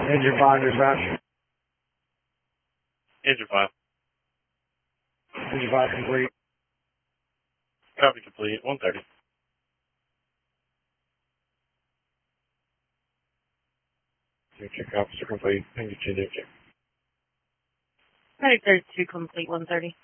Engine 5, dispatch. Engine 5. Engine 5 complete. Copy complete. 130. Check officer complete. Engine 2 check. 32 complete, 130.